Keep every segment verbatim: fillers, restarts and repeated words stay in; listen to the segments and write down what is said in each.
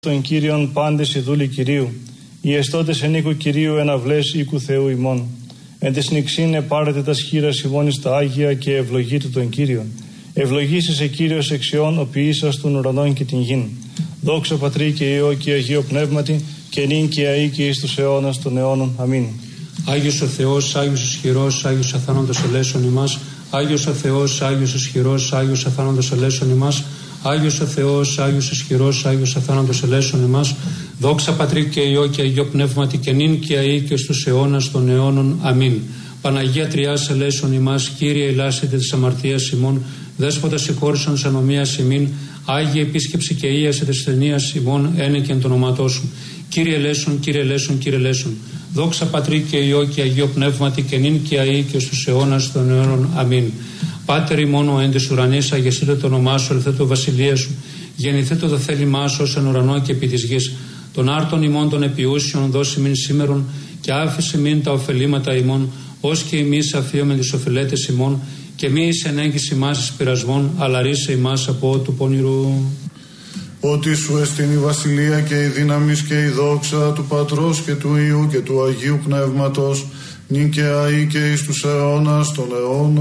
Τον Κύριον πάντες οι δούλοι Κυρίου, οι εστώτες εν οίκου Κυρίου εναυλές οίκου Θεού ημών. Εν τες νηξήν επάρετε τα σχήρας ημών εις τα Άγια και ευλογείτε τον Κύριον. Ευλογήσεις σε Κύριος εξιών ο ποιήσας των ουρανών και την γην. Δόξα Πατρί και Υιό και Αγίο Πνεύματι και νυν και αεί και εις τους αιώνας των αιώνων. Αμήν. Άγιος ο Θεός, Άγιος ισχυρός, Άγιος αθάνοντος ελέησον ημάς. Άγιος ο Θεός, Άγιος ισχυρός, Άγιος αθάνοντος ελέησον ημάς. Άγιος ο Θεός, Άγιος ισχυρός, Άγιος αθάνοντος ελέησον ημάς. Δόξα Πατρί και Υιό και Αγίο Πνεύματι και νυν και αεί και στους αιώνας των αιώνων. Αμήν. Παναγία Τριάς ελέησον ημάς. Κύριε ελάσετε της αμαρτίας ημών. Δέσποτα συγχώρησον της ανομίας ημίν. Άγιε επίσκεψη και ίασε της ασθενείας ημών ένεκεν το ονόματό σου. Κύριε ελέησον, Κύριε ελέησον, Κύριε ελέησον. Δόξα Πατρί και Υιό και Αγίο Πνεύματι και νυν και αεί και στους αιώνας των αιώνων. Αμήν. Πάτερ ημών ο εν της ουρανής, αγεσίτε το όνομά σου, ελθέ το βασιλεία σου. Γεννηθείτε το θέλημά σου ως εν ουρανό και επί της γης. Των άρτων ημών των επιούσιων δώσει μην σήμερον και άφησε μην τα ωφελήματα ημών, ως και εμείς αφίομεν τις οφειλέτες ημών, και μη εις ενέγγις ημάς εις πειρασμών, αλλά ρίσε ημάς από του πονηρού. Ότι σου εστίν η βασιλεία και η δύναμις και η δόξα του Πατρός και του Υιού και του Αγίου Πνεύματος, νυν και αεί και εις τους αιώνας των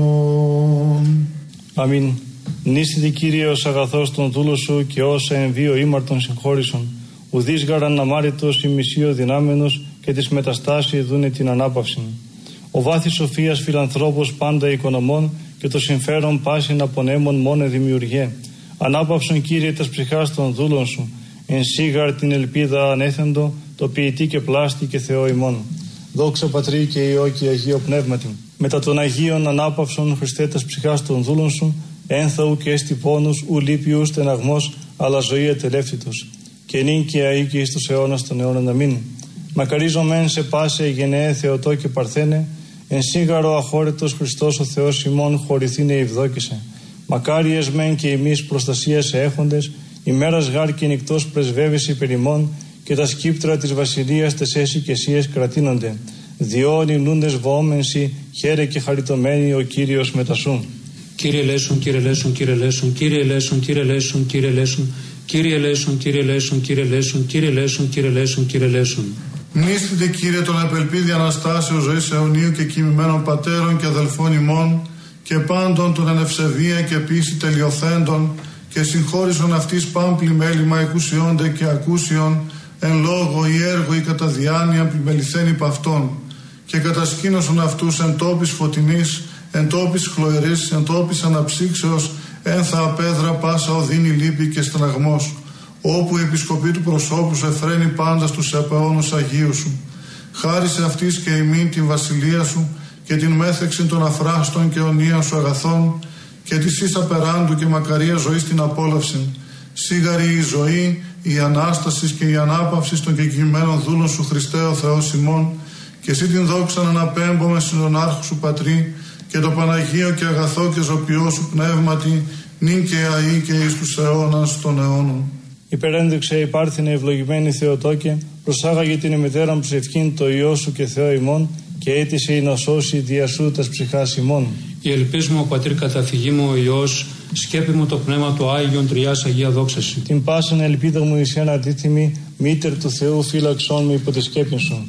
αιώνων. Αμήν. Νήσιτε Κύριε ως αγαθός των δούλων σου και όσα εν βίο ήμαρτον συγχώρησον. Ουδείς γαραν αμάριτος ημισίω δυνάμενος και της μεταστάσεως δούνε την ανάπαυση. Ο βάθης σοφίας φιλανθρώπος πάντα οικονομών και το συμφέρον πάσιν απονέμων μόνε δημιουργέ. Ανάπαυσον Κύριε τας ψυχάς των δούλων σου, εν σίγαρ την ελπίδα ανέθεντο, το ποιητή και πλάστη και Θεό ημών. Δόξα Πατρί και Υιό και Αγίο Πνεύματι. Μετά των Αγίων ανάπαυσον Χριστέ τας ψυχάς των δούλων σου, ένθαου και έστι πόνους, ου λύπη ου στεναγμός, αλλά ζωή ατελεύτητος. Και νυν και αεί και εις τους αιώνας των αιώνων. Αμήν. Μακαρίζομεν σε πάσε γενναίε Θεοτό και Παρθένε, εν σίγαρο αχώρετος Χριστός ο Θεός ημών χωρηθήνε ευδόκησε. Μακάριες μεν και εμείς προστασία σε έχοντες, ημέρας γάρ και νυχτός πρεσβεύεις υπερ ημών, και τα σκύπτρα της βασιλείας τες εσυκεσίες κρατείνονται. Διόν υμνούντες βοόμενσι, χαίρε και χαριτωμένοι ο Κύριος μετασού. Κύριε ελέησον, Κύριε ελέησον, Κύριε ελέησον, Κύριε ελέησον, Κύριε ελέησον, Κύριε ελέησον, Κύριε ελέησον, Κύριε ελέησον, Κύριε ελέησον, Κύριε ελέησον, Κύριε ελέησον, Κύριε ελέησον. Μνήστητε Κύριε τον απελπίδη Αναστάσεως ζωής αιωνίου και κοιμημένων πατέρων και αδελφών ημών, και πάντων των ανευσεβία και πίστη τελειοθέντων, και συγχώρησον αυτής πάμπλη μέλημα εκουσιόνται και ακούσιον, εν λόγω ή έργο ή κατά διάνοια πλημεληθέν υπ' αυτών, και κατασκήνωσον αυτούς εν τόπης φωτεινής, εν τόπης χλωερής, εν τόπης αναψύξεως, ένθα απέδρα πάσα οδύνη λύπη και στραγμός, όπου η επισκοπή του προσώπου σου εφραίνει πάντα στους επαώνους Αγίου σου. Χάρισε αυτής και ημίν την βασιλεία σου και την μέθεξη των αφράστων και αιωνίων σου αγαθών, και της ίσα περάντου και μακαρία ζωής την απόλαυση. Σίγαρη η ζωή, η Ανάσταση και η ανάπαυση των κεκοιμημένων δούλων σου Χριστέ ο Θεός ημών, και εσύ την δόξα να αναπέμπομαι στον άρχου σου Πατρί, και το Παναγίο και αγαθό και ζωπιό σου πνεύματι, νυν και αεί και εις τους αιώνας των αιώνων. Υπερένδειξε η πάρθινε ευλογημένη Θεοτόκε, προσάγαγε την ημιτέραν ψευκήν το Υιό σου και Θεό ημών, και αίτησε η να σώσει δια σου τας ψυχάς ημών. Η ελπίς μου, ο Πατήρ καταφυγή μου, ο Υιός, σκέπη μου το πνεύμα του Άγιον Τριάς Αγία δόξαση. Την πάσαν ελπίδα μου εις ένα αντίθυμη, μήτερ του Θεού φύλαξόν με υπό τη σκέπη σου.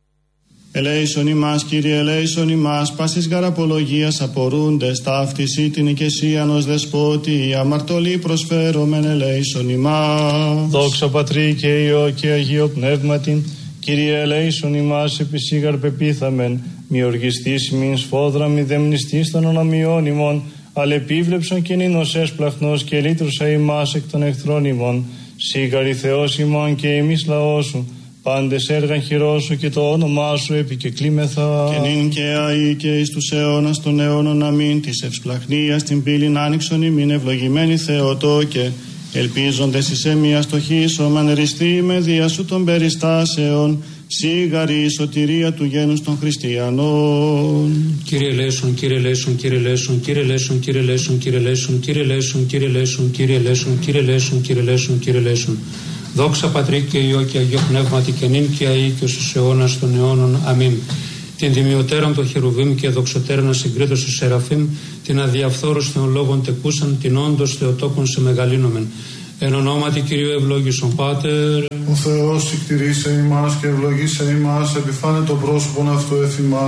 Ελέησον ημάς, Κύριε, ελέησον ημάς, πάσης γαραπολογίας απορούντες, ταύτιση την οικεσίαν ως δεσπότη, αμαρτωλή προσφέρομεν, ελέησον ημάς. Δόξα Πατρί και Υιό και Αγίο Πνεύματι, Κύριε ελέησον ημάς, επισήγαρ πεπίθαμεν, μη οργιστής μην σφόδρα, μη δεμνιστής των ονομιών ημών, αλλά επίβλεψον και νίνος έσπλαχνος και λύτρουσα ημάς εκ των εχθρών ημών, σίγαρη Θεός ημών και εμείς λαός σου, πάντες έργαν χειρός σου και το όνομά σου επικεκλήμεθα. Και νυν και αεί και εις τους αιώνας των αιώνων. Αμήν. Της ευσπλαχνίας την πύλην άνοιξον ημίν, ευλογημένη Θεοτόκε, ελπίζοντες εις εμία στοχίσομεν, ριστή με δια σου των περιστάσεων, σίγαρη η σωτηρία του γένους των χριστιανών. Κύριε ελέησον, Κύριε ελέησον, Κύριε ελέησον, Κύριε ελέησον, Κύριε ελέησον, Κύριε ελέησον, Κύριε ελέησον, Κύριε ελέησον, Κύριε ελέησον, Κύριε ελέησον, Κύριε ελέησον, Κύριε ελέησον. Δόξα Πατρί και Υιό και Αγίο Πνεύματι και νυν και αεί και στους αιώνας των αιώνων. Αμήν. Την τιμιωτέραν των χερουβίμ και δοξωτέραν ασυγκρίτως του Σεραφείμ, την αδιαφθόρους θεολόγων τεκούσαν, την όντως Θεοτόκον σε μεγαλύνομεν. Εν ονόματι Κυρίου ευλόγησον Πάτερ. Ο Θεός συκτηρίσε ημάς και ευλογήσε ημάς, επιφάνε το πρόσωπον αυτού εφ' ημάς